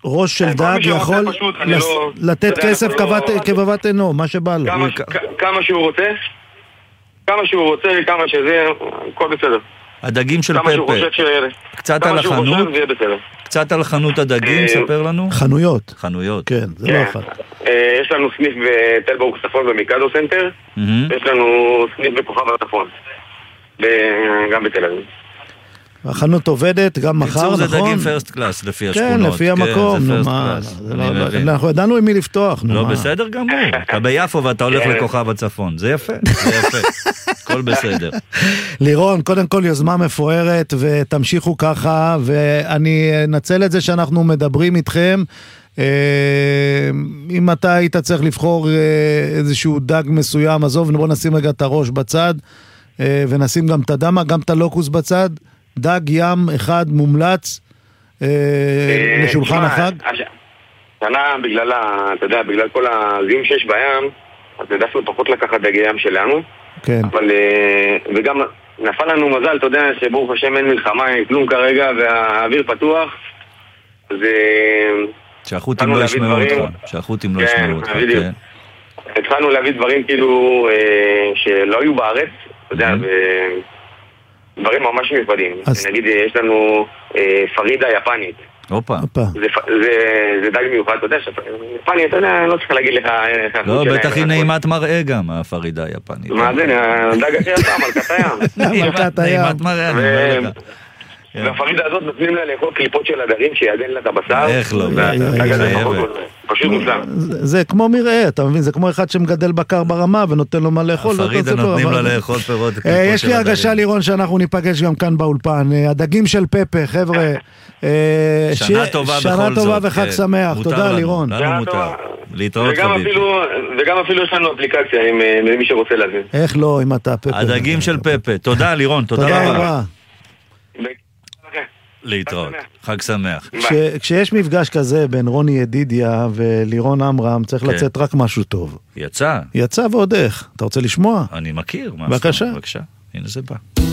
ראש של דג יכול לתת כסף כבבת עינו, מה שבא לו. כמה שהוא רוצה, כמה שזה, הכל בסדר. הדגים של פפה. קצת על החנות. קצת על חנות הדגים, ספר לנו. חנויות. כן, זה לא אחד. יש לנו סניף בתל ברוך צפון במיקדו סנטר, ויש לנו סניף בכוכב הצפון, גם בתל אביב. החנות עובדת גם מחר, נכון? זה דגים פרסט קלאס לפי השכונות. כן, לפי המקום. אנחנו ידענו עם מי לפתוח. לא, בסדר גמור. אתה ביפו ואתה הולך לכוכב הצפון. זה יפה. הכל בסדר. לירון, קודם כל יוזמה מפוארת, ותמשיכו ככה, ואני אנצל את זה שאנחנו מדברים איתכם. אם אתה היית צריך לבחור איזשהו דג מסוים, עזוב, בוא נשים רגע את הראש בצד, ונשים גם את הדמה, גם את הלוקוס בצד. דג ים אחד מומלץ לשולחן החג? שנה בגלל כל הזיהום שיש בים, אז נדפנו פחות לקחת דגי ים שלנו. כן. וגם נפל לנו מזל, אתה יודע, שברוך השם אין מלחמה, אין כלום כרגע, והאוויר פתוח. אז שהחותים לא ישמעו אותך. התחלנו להביא דברים כאילו שלא היו בארץ, אתה יודע, דברים ממש מיוחדים. נגיד, יש לנו פרידה יפנית. אופה. זה דג מיוחד, אתה יודע, יפנית, אתה יודע, אני לא צריך להגיד לך... לא, בטח היא נעימת מראה גם, הפרידה היפנית. מה זה, הדג הכי יפה, מלכת הים. מלכת הים. נעימת מראה, והפרידה הזאת נותנים לה לאכול קליפות של הדרים שיעדן לה את הבשר. איך לא? פשוט מושלם. זה כמו מראה, אתה מבין? זה כמו אחד שמגדל בקר ברמה ונותן לו מה לאכול. הפרידה נותנים לה לאכול פירות. יש לי הרגשה, לירון, שאנחנו ניפגש גם כאן באולפן. הדגים של פפה, חבר'ה. שנה טובה בכל זאת. שנה טובה וחג שמח. תודה, לירון. לנו מותר. להתראות חביב. וגם אפילו יש לנו אפליקציה עם מי שרוצה להבין. איך לא, אם אתה פפה. הדגים של פפה. תודה, לירון. תודה רבה. להתראות, חג שמח. כשיש מפגש כזה בין רוני ידידיה ולירון אמרם, צריך לצאת רק משהו טוב. יצא ועוד איך. אתה רוצה לשמוע? אני מכיר. בבקשה. הנה זה בא.